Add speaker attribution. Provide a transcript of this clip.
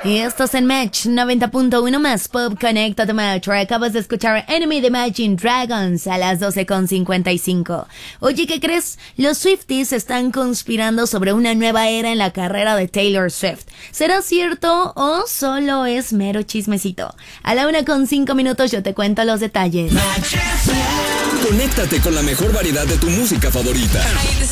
Speaker 1: Y estás en Match 90.1 más Pop. Conéctate Match. Acabas de escuchar Enemy de Imagine Dragons a las 12:55. Oye, ¿qué crees? Los Swifties están conspirando sobre una nueva era en la carrera de Taylor Swift. ¿Será cierto o solo es mero chismecito? A la 1:05 yo te cuento los detalles.
Speaker 2: Conéctate con la mejor variedad de tu música favorita.
Speaker 3: Hey, this